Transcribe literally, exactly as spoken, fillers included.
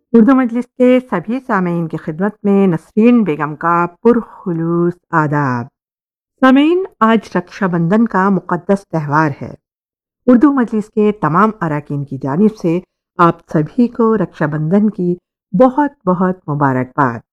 उर्दू मजलिस के सभी सामीन की खिदमत में नसरीन बेगम का पुरखुलूस आदाब। सामीन, आज रक्षाबंधन का मुक़द्दस त्यौहार है। उर्दू मजलिस के तमाम अरकान की जानिब से आप सभी को रक्षाबंधन की बहुत बहुत मुबारकबाद।